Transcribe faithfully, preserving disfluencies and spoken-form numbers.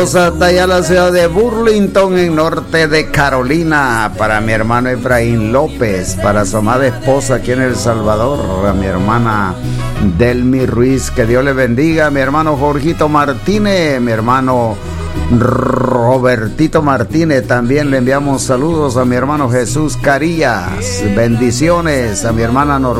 Hasta allá la ciudad de Burlington, en norte de Carolina, para mi hermano Efraín López, para su amada esposa aquí en El Salvador, a mi hermana Delmi Ruiz, que Dios le bendiga, mi hermano Jorgito Martínez, mi hermano Robertito Martínez, también le enviamos saludos a mi hermano Jesús Carillas, bendiciones a mi hermana Norma